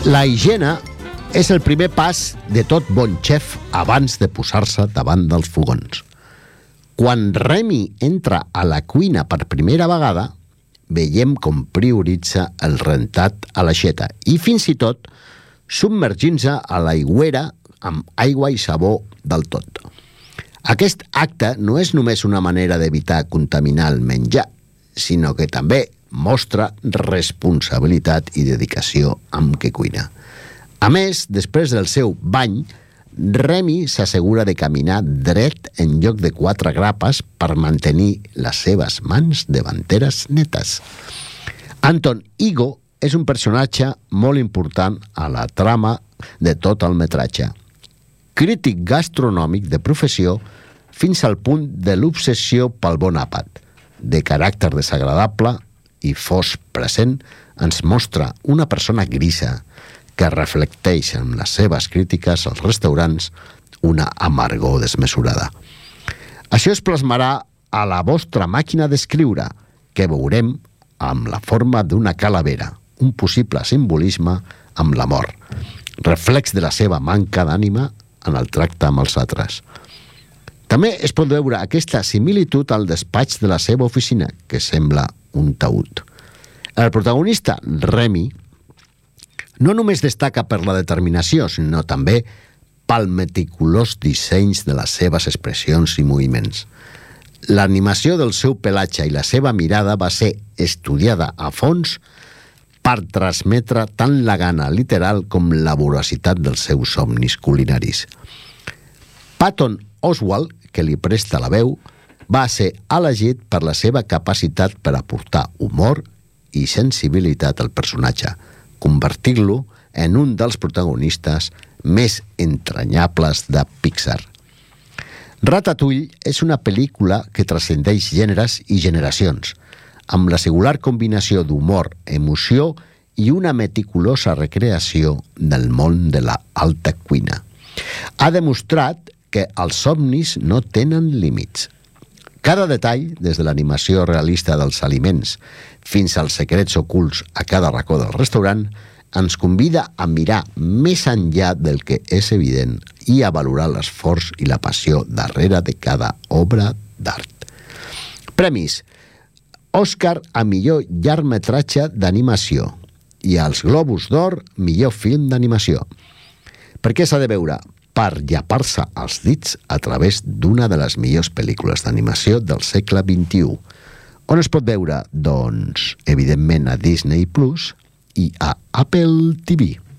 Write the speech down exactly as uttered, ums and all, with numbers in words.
La higiene és el primer pas de tot bon xef abans de posar-se davant dels fogons. Quan Remy entra a la cuina per primera vegada, veiem com prioritza el rentat a l'aixeta i fins i tot submergint-se a l'aigüera amb aigua i sabó del tot. Aquest acte no és només una manera d'evitar contaminar el menjar, sinó que també mostra responsabilitat i dedicació amb què cuina. A més, després del seu bany, Remy s'assegura de caminar dret en lloc de quatre grapes per mantenir les seves mans davanteres netes. Anton Ego és un personatge molt important a la trama de tot el metratge. Crític gastronòmic de professió fins al punt de l'obsessió pel bon àpat, de caràcter desagradable i fos present, ens mostra una persona grisa que reflecteix en les seves crítiques als restaurants una amargor desmesurada. Això es plasmarà a la vostra màquina d'escriure, que veurem amb la forma d'una calavera, un possible simbolisme amb la mort, reflex de la seva manca d'ànima en el tracte amb els altres. També es pot veure aquesta similitud al despatx de la seva oficina, que sembla un taüt. El protagonista, Remy, no només destaca per la determinació, sinó també pel meticulós disseny de les seves expressions i moviments. L'animació del seu pelatge i la seva mirada va ser estudiada a fons per transmetre tant la gana literal com la voracitat dels seus somnis culinaris. Patton Oswalt, que li presta la veu, va ser elegit per la seva capacitat per aportar humor i sensibilitat al personatge, convertir-lo en un dels protagonistes més entranyables de Pixar. Ratatouille és una pel·lícula que transcendeix gèneres i generacions, amb la singular combinació d'humor, emoció i una meticulosa recreació del món de la alta cuina. Ha demostrat que els somnis no tenen límits. Cada detall, des de l'animació realista dels aliments fins als secrets ocults a cada racó del restaurant, ens convida a mirar més enllà del que és evident i a valorar l'esforç i la passió darrere de cada obra d'art. Premis: Òscar a millor llargmetratge d'animació i als Globus d'Or millor film d'animació. Per què s'ha de veure? Per llapar-se els dits a través d'una de les millors pel·lícules d'animació del segle vint-i-u. On es pot veure? Doncs, evidentment, a Disney Plus i a Apple T V.